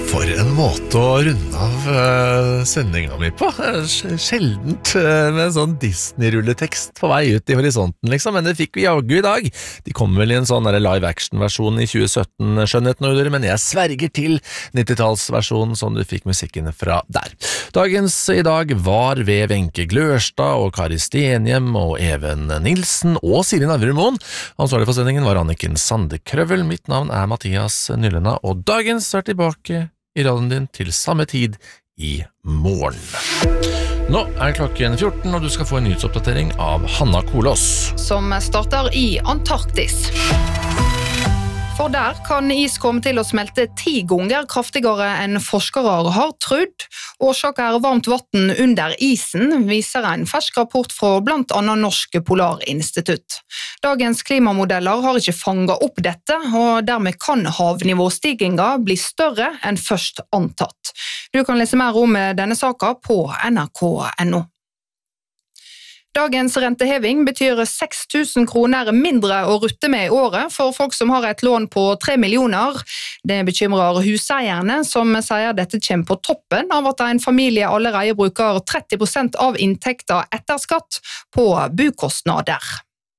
For en måte å runde av sendingen min på. Sjeldent med en sånn Disney-rulletekst på vei ut i horisonten, liksom. Men det fikk vi jaggu i dag. De kom vel i en sånn live-action-versjon i 2017, Skjønnheten og Uller, men jeg sverger til 90-tallsversjonen som du fikk musikken fra der. Dagens i dag var ved Wenche Glørstad og Kari Stenhjem og Even Nilsen og Siri Navremoen. Ansvarlig for sendingen var Anniken Sandekrøvel. Mitt navn er Mathias Nyllena, og dagens er tilbake i radioen din til samme tid i morgen. Nå er klokken 14, og du skal få en nyhetsoppdatering av Hanna Kolås. Som starter i Antarktis. For der kan is komme til å smelte 10 ganger kraftigere enn forskere har trodd. Årsaken er varmt vann under isen, viser en fersk rapport fra blant annet Norsk Polarinstitutt. Dagens klimamodeller har ikke fanget opp dette, og dermed kan havnivåstigningen bli større enn først antatt. Du kan lese mer om denne saken på nrk.no. Dagens renteheving betyr 6 000 kroner mindre å rutte med i året for folk som har et lån på 3 millioner. Det bekymrer huseierne, som sier dette kommer på toppen av at en familie allerede bruker 30% av inntekten etter skatt på bukostnader.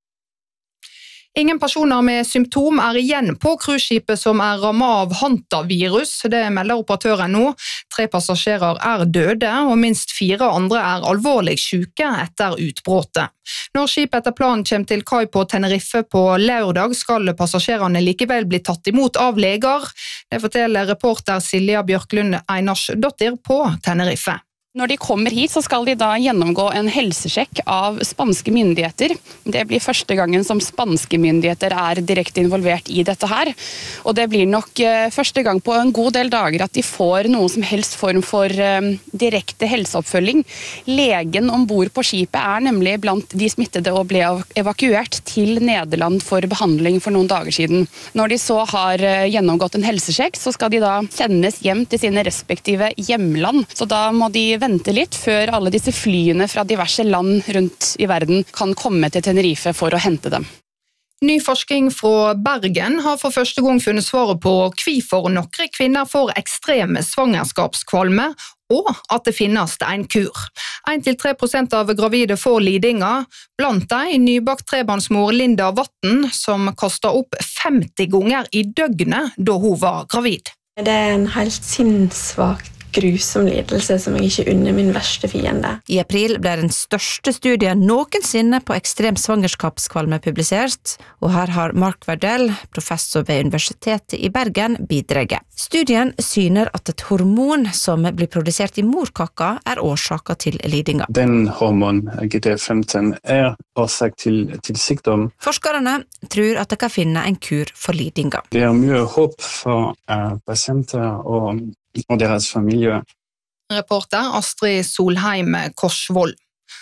Ingen personer med symptom er igjen på cruiseskipet som er rammet av hantavirus. Det melder operatøren nå. 3 passasjerer er døde, og minst 4 andre er alvorlig syke etter utbruddet. Når skipet etter planen kommer til kai på Tenerife på lørdag, skal passasjerene likevel bli tatt imot av leger. Det forteller reporter Silja Bjørklund Einarsdottir på Tenerife. Når de kommer hit, så skal de da gjennomgå en helsesjekk av spanske myndigheter. Det blir første gangen som spanske myndigheter er direkte involvert i dette her. Og det blir nok første gang på en god del dager at de får noen som helst form for direkte helseoppfølging. Legen ombord på skipet er nemlig blant de smittede og ble evakuert til Nederland for behandling for noen dager siden. Når de så har gjennomgått en helsesjekk, så skal de da sendes hjem til sine respektive hjemland. Så da må de vente litt før alle disse flyene fra diverse land rundt i verden kan komme til Tenerife for å hente dem. Ny forskning fra Bergen har for første gang funnet svaret på hvorfor noen kvinner får ekstreme svangerskapskvalme, og at det finnes en kur. 1-3% av gravide får lidinger, blant de nybakt trebarnsmor Linda Vatten, som kastet opp 50 ganger i døgnet da hun var gravid. Det er en helt sinnssvakt grusom lidelse som jeg ikke unner min verste fiende. I april ble den største studien noensinne på ekstrem svangerskapskvalme publisert, og her har Mark Verdell, professor ved Universitetet i Bergen, bidraget. Studien syner at et hormon som blir produsert i morkaka er årsaken til lidinga. Den hormon, GD15, er årsak til sykdom. Forskerne tror at de kan finne en kur for lidinga. Det er mye håp for pasienter og deres familie. Reporter Astrid Solheim Korsvold.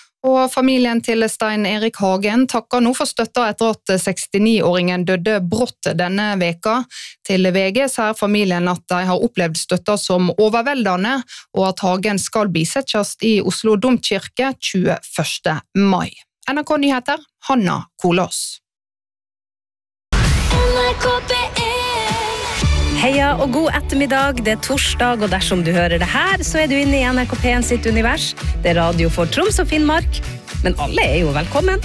Og familien til Stein Erik Hagen takker nå for støtta etter at 69-åringen døde brått denne veka. Til VG sier familien at de har opplevd støtta som overveldende, og at Hagen skal bisettes i Oslo Domkirke 21. mai. NRK Nyheter, Hanna Kolås. Heia og god ettermiddag, det er torsdag, og dersom du hører det her, så er du inne i NRK P1 sitt univers. Det er radio for Troms og Finnmark, men alle er jo velkommen.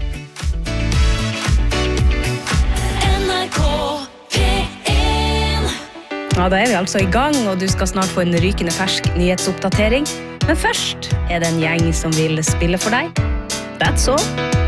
NRK P1. Ja, da er vi altså i gang, og du skal snart få en rykende fersk nyhetsoppdatering. Men først er det en gjeng som vil spille for deg. That's all.